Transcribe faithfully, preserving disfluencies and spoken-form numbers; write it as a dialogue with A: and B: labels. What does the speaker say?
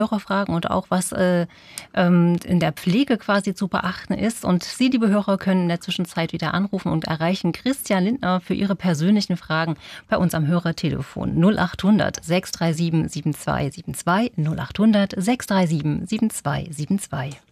A: Hörerfragen und auch was äh, ähm, in der Pflege quasi zu beachten ist. Und Sie, liebe Hörer, können in der Zwischenzeit wieder anrufen und erreichen Christian Lindner für Ihre persönlichen Fragen bei uns am Hörertelefon null acht hundert sechs drei sieben sieben zwei sieben zwei null acht hundert sechs drei sieben sieben zwei sieben zwei.